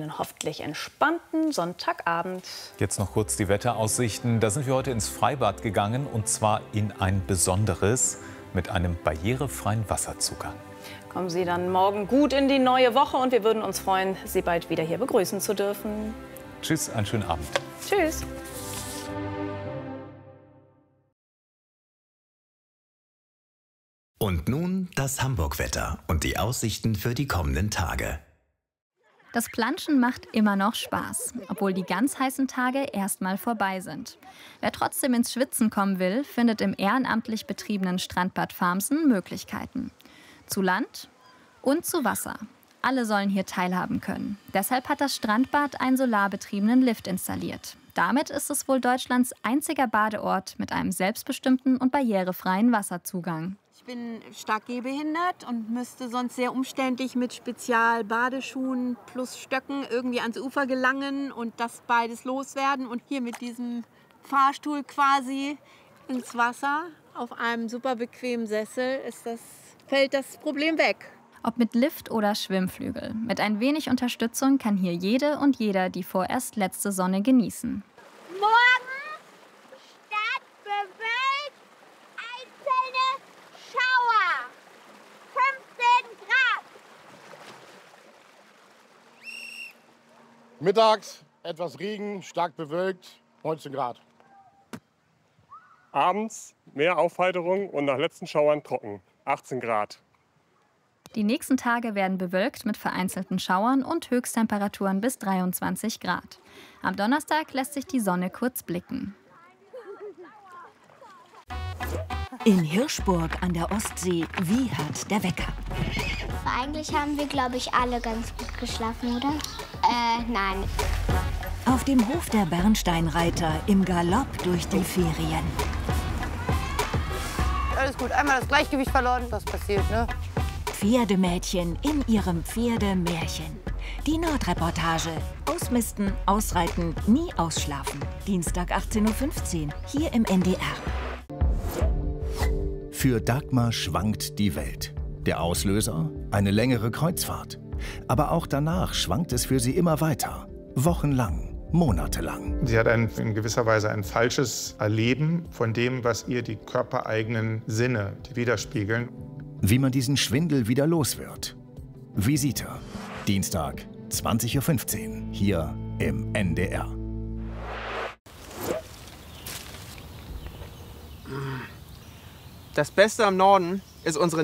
einen hoffentlich entspannten Sonntagabend. Jetzt noch kurz die Wetteraussichten. Da sind wir heute ins Freibad gegangen, und zwar in ein besonderes mit einem barrierefreien Wasserzugang. Kommen Sie dann morgen gut in die neue Woche und wir würden uns freuen, Sie bald wieder hier begrüßen zu dürfen. Tschüss, einen schönen Abend. Tschüss. Und nun das Hamburg-Wetter und die Aussichten für die kommenden Tage. Das Planschen macht immer noch Spaß, obwohl die ganz heißen Tage erstmal vorbei sind. Wer trotzdem ins Schwitzen kommen will, findet im ehrenamtlich betriebenen Strandbad Farmsen Möglichkeiten. Zu Land und zu Wasser. Alle sollen hier teilhaben können. Deshalb hat das Strandbad einen solarbetriebenen Lift installiert. Damit ist es wohl Deutschlands einziger Badeort mit einem selbstbestimmten und barrierefreien Wasserzugang. Ich bin stark gehbehindert und müsste sonst sehr umständlich mit Spezialbadeschuhen plus Stöcken irgendwie ans Ufer gelangen und das beides loswerden. Und hier mit diesem Fahrstuhl quasi ins Wasser auf einem super bequemen Sessel fällt das Problem weg. Ob mit Lift oder Schwimmflügel. Mit ein wenig Unterstützung kann hier jede und jeder die vorerst letzte Sonne genießen. Morgen Stadt bewölkt, einzelne Schauer. 15 Grad. Mittags etwas Regen, stark bewölkt, 19 Grad. Abends mehr Aufheiterung und nach letzten Schauern trocken, 18 Grad. Die nächsten Tage werden bewölkt mit vereinzelten Schauern und Höchsttemperaturen bis 23 Grad. Am Donnerstag lässt sich die Sonne kurz blicken. In Hirschburg an der Ostsee wiehert der Wecker. Eigentlich haben wir, glaube ich, alle ganz gut geschlafen, oder? Nein. Auf dem Hof der Bernsteinreiter im Galopp durch die Ferien. Alles gut, einmal das Gleichgewicht verloren, das passiert, ne? Pferdemädchen in ihrem Pferdemärchen. Die Nordreportage. Ausmisten, ausreiten, nie ausschlafen. Dienstag 18:15 Uhr, hier im NDR. Für Dagmar schwankt die Welt. Der Auslöser? Eine längere Kreuzfahrt. Aber auch danach schwankt es für sie immer weiter. Wochenlang, monatelang. Sie hat in gewisser Weise ein falsches Erleben von dem, was ihr die körpereigenen Sinne widerspiegeln. Wie man diesen Schwindel wieder los wird. Visite. Dienstag, 20:15 Uhr, hier im NDR. Das Beste am Norden ist unsere